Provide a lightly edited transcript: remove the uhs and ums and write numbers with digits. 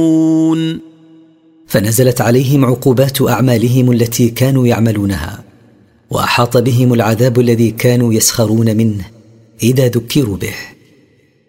فنزلت عليهم عقوبات أعمالهم التي كانوا يعملونها، وأحاط بهم العذاب الذي كانوا يسخرون منه إذا ذكروا به.